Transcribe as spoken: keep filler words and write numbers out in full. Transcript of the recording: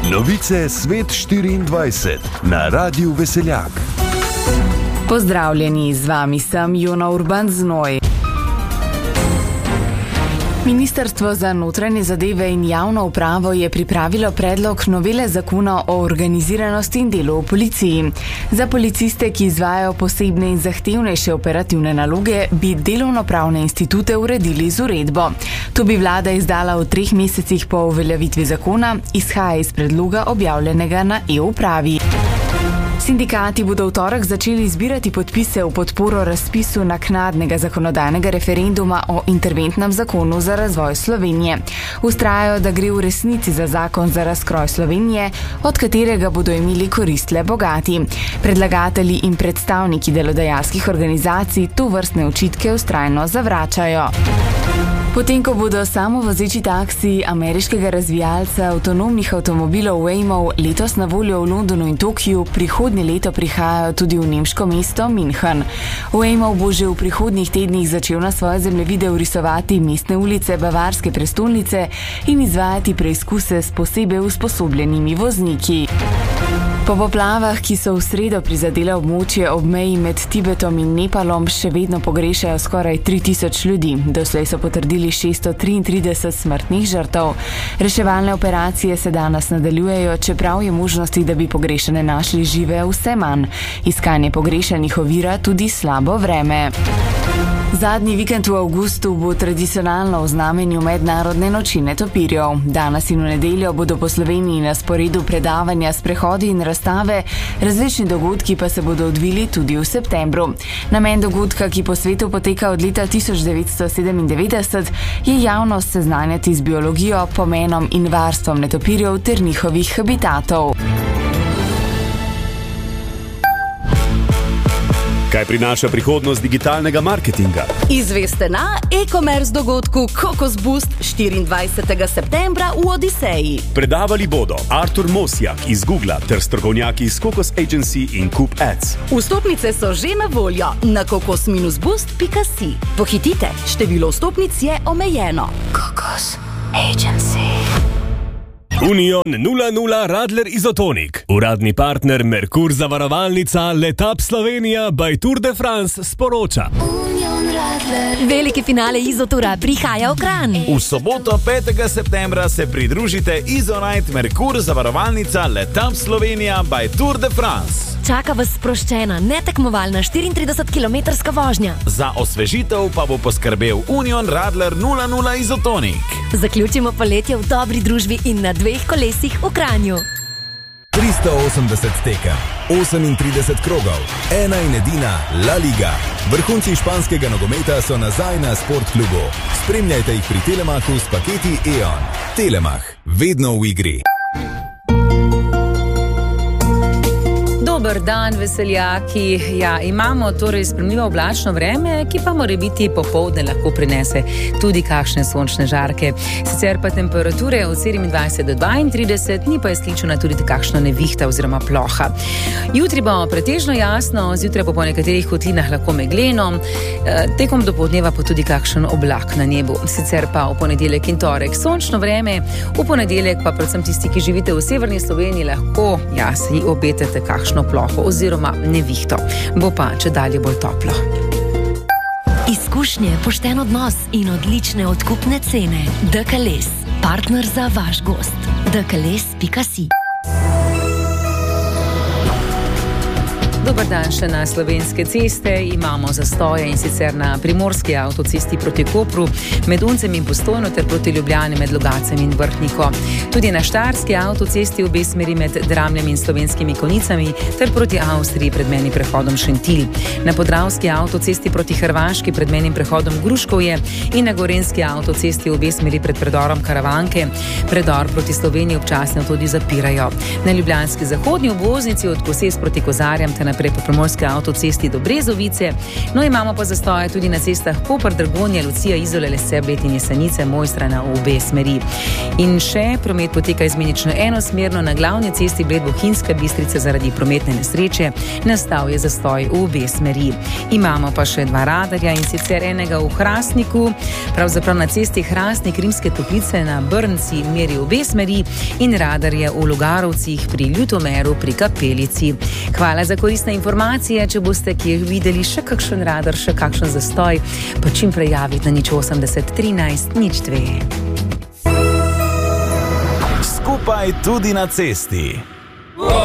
Novice Svet štiriindvajset na Radiu Veseljak. Pozdravljeni, z vami sem Jona Urban Znoj. Ministrstvo za notranje zadeve in javno upravo je pripravilo predlog novele zakona o organiziranosti in delu v policiji. Za policiste, ki izvajajo posebne in zahtevnejše operativne naloge, bi delovnopravne institute uredili z uredbo. To bi vlada izdala v treh mesecih po uveljavitvi zakona, izhaja iz predloga objavljenega na e-upravi. Sindikati bodo v torek začeli zbirati podpise v podporo razpisu naknadnega zakonodajnega referenduma o interventnem zakonu za razvoj Slovenije. Vztrajajo, da gre v resnici za zakon za razkroj Slovenije, od katerega bodo imeli korist le bogati. Predlagatelji in predstavniki delodajalskih organizacij tovrstne očitke vztrajno zavračajo. Potem, ko bodo samovozeči taksiji ameriškega razvijalca avtonomnih avtomobilov Waymo letos na voljo v Londonu in Tokiju, prihodnje leto prihajajo tudi v nemško mesto München. Waymo bo že v prihodnjih tednih začel na svoje zemljevide vrisovati mestne ulice bavarske prestolnice in izvajati preizkuse s posebej usposobljenimi vozniki. Po poplavah, ki so v sredo prizadele območje ob meji med Tibetom in Nepalom, še vedno pogrešajo skoraj tri tisoč ljudi. Doslej so potrdili šeststo triintrideset smrtnih žrtev. Reševalne operacije se danes nadaljujejo, čeprav je možnosti, da bi pogrešane našli žive, vse manj. Iskanje pogrešanih ovira tudi slabo vreme. Zadnji vikend v avgustu bo tradicionalno v znamenju mednarodne noči netopirjev. Danes in v nedeljo bodo po Sloveniji na sporedu predavanja, sprehodi in razstave, različni dogodki pa se bodo odvili tudi v septembru. Namen dogodka, ki po svetu poteka od leta tisoč devetsto sedemindevetdeset, je javnost seznanjati z biologijo, pomenom in varstvom netopirjev ter njihovih habitatov. Kaj prinaša prihodnost digitalnega marketinga? Izveste na e-commerce dogodku Kokos Boost štiriindvajsetega septembra v Odiseji. Predavali bodo Artur Mosjak iz Googla ter strokovnjaki iz Kokos Agency in Coop Ads. Vstopnice so že na voljo na kokos boost pika si. Pohitite, število vstopnic je omejeno. Kokos Agency. Union nula nula Radler Izotonik. Uradni partner Merkur zavarovalnica Letap Slovenija by Tour de France sporoča. Veliki finale Izotura prihaja v Kranj. V soboto petega septembra se pridružite Izonite Merkur zavarovalnica Letap Slovenija by Tour de France. Čaka vas sproščena, netekmovalna štiriintridesetkilometrska vožnja. Za osvežitev pa bo poskrbel Union Radler nula nula Izotonik. Zaključimo poletje v dobri družbi in na dveh kolesih v Kranju. tristo osemdeset tekem, osemintrideset krogov, ena in edina La Liga. Vrhunci španskega nogometa so nazaj na Sportklubu. Spremljajte jih pri Telemachu s paketi E O N. Telemach, vedno v igri. Dober dan, veseljaki. Ja, imamo torej spremljivo oblačno vreme, ki pa mora biti popoldne lahko prinese tudi kakšne sončne žarke. Sicer pa temperature od sedemindvajset do dvaintrideset, ni pa izključena tudi kakšna nevihta oziroma ploha. Jutri bo pretežno jasno, zjutraj pa po nekaterih kotlinah lahko megleno, tekom dopoldneva pa tudi kakšen oblak na nebu. Sicer pa v ponedeljek in torek sončno vreme, v ponedeljek pa predvsem tisti, ki živite v severni Sloveniji, lahko ja, si obetate kakšno ploho oziroma nevihto. Bo pa če dalje bolj toplo. Izkušnje, pošten odnos in odlične odkupne cene. D K L S, partner za vaš gost. D K L S pika si. Dober dan še na slovenske ceste. Imamo zastoje in sicer na primorski avtocesti proti Kopru, med Uncem in Postojno ter proti Ljubljani med Logacem in Vrhniko. Tudi na štajerski avtocesti v obe smeri med Dramljem in Slovenskimi Konjicami ter proti Avstriji pred mejnim prehodom Šentilj. Na podravski avtocesti proti Hrvaški pred mejnim prehodom Gruškovje in na gorenski avtocesti v obe smeri pred predorom Karavanke. Predor proti Sloveniji občasno tudi zapirajo. Na ljubljanski zahodni obvoznici od Koses proti Kozarjem ter na naprej po primorski avtocesti do Brezovice. No, imamo pa zastoje tudi na cestah Koper, Dragonja, Lucija, Izole, Lese, Bled in Jesenice, Mojstrana v obe smeri. In še promet poteka izmenično enosmerno na glavni cesti Bled Bohinjska Bistrica zaradi prometne nesreče. Nastal je zastoj v obe smeri. Imamo pa še dva radarja, in sicer enega v Hrastniku, pravzaprav na cesti Hrastnik Rimske Toplice na Brnci meri obe smeri, in radarje v Logarovcih pri Ljutomeru pri Kapelici. Hvala za koristne informacije. Če boste kje videli še kakšen radar, še kakšen zastoj, pa čim prej javite na nič osemdeset trinajst nič dve. Skupaj tudi na cesti.